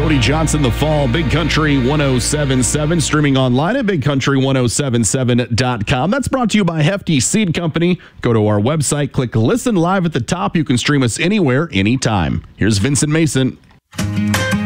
Cody Johnson, The Fall, Big Country 1077, streaming online at bigcountry1077.com. That's brought to you by Hefty Seed Company. Go to our website, click Listen Live at the top. You can stream us anywhere, anytime. Here's Vincent Mason.